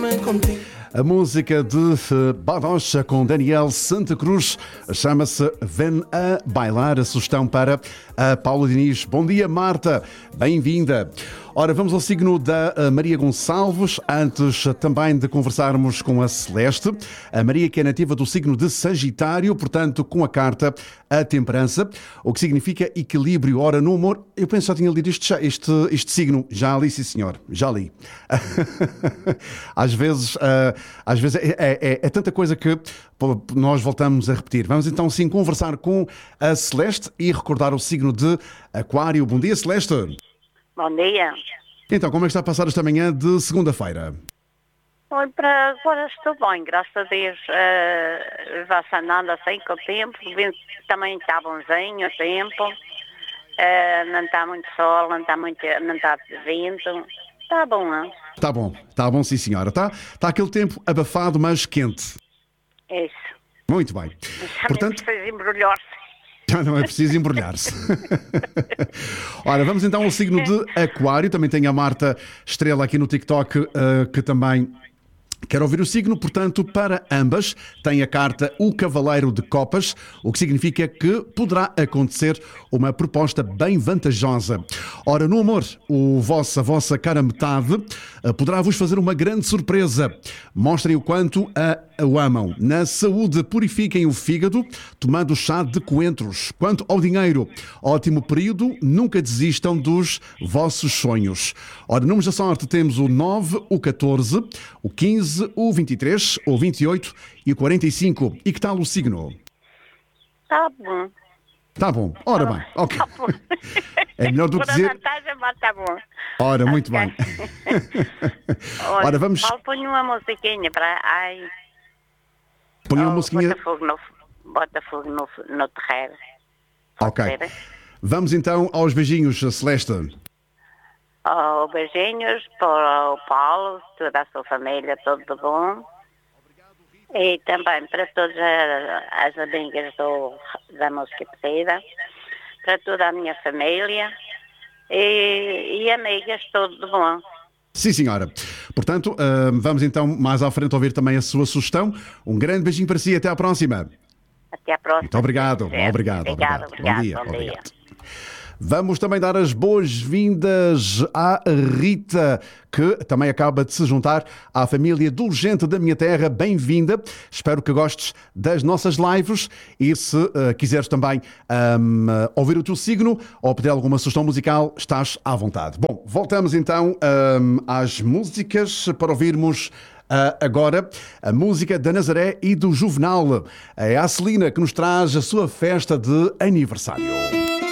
também contigo. A música de Badocha com Daniel Santa Cruz chama-se Ven a Bailar. A sugestão para a Paula Diniz. Bom dia, Marta. Bem-vinda. Ora, vamos ao signo da Maria Gonçalves, antes também de conversarmos com a Celeste. A Maria, que é nativa do signo de Sagitário, portanto, com a carta A Temperança, o que significa equilíbrio. Ora, no amor, eu penso que já tinha lido este signo. Já li, sim, senhor. Já li. Às vezes é tanta coisa que nós voltamos a repetir. Vamos então sim conversar com a Celeste e recordar o signo de Aquário. Bom dia, Celeste. Bom dia. Então, como é que está a passar esta manhã de segunda-feira? Olha, para agora estou bem, graças a Deus. Vai-se andando assim com o tempo. O vento também está bonzinho o tempo. Não está muito sol, não está vento. Está bom, não? Está bom, sim, senhora. Está aquele tempo abafado, mas quente. Isso. Muito bem. Portanto, precisa embrulhar-se. Já não é preciso embrulhar-se. Ora, vamos então ao signo de Aquário. Também tem a Marta Estrela aqui no TikTok, que também quer ouvir o signo. Portanto, para ambas, tem a carta O Cavaleiro de Copas, o que significa que poderá acontecer uma proposta bem vantajosa. Ora, no amor, a vossa cara metade poderá vos fazer uma grande surpresa. Mostrem o quanto o amam. Na saúde, purifiquem o fígado tomando chá de coentros. Quanto ao dinheiro, ótimo período, nunca desistam dos vossos sonhos. Ora, números da sorte temos o 9, o 14, o 15, o 23, o 28 e o 45. E que tal o signo? Está bom. Está bom. Ora bem, ok. Tá bom. É melhor do que dizer... vantagem, mas está bom. Ora, muito bem. Olha, Ora, vamos... Põe uma musiquinha para... Ai... Põe uma musiquinha... Bota fogo no terreiro. Ok. Vamos então aos beijinhos, Celeste. Beijinhos para o Paulo, toda a sua família, tudo bom. E também para todas as amigas da música pedida, para toda a minha família e amigas, tudo bom. Sim, senhora. Portanto, vamos então mais à frente ouvir também a sua sugestão. Um grande beijinho para si e até à próxima. Até à próxima. Muito obrigado. Obrigado. Bom dia. Vamos também dar as boas-vindas à Rita, que também acaba de se juntar à família do Urgente da Minha Terra. Bem-vinda. Espero que gostes das nossas lives e se quiseres também ouvir o teu signo ou pedir alguma sugestão musical, estás à vontade. Bom, voltamos então às músicas para ouvirmos agora a música da Nazaré e do Juvenal. É a Celina que nos traz a sua festa de aniversário.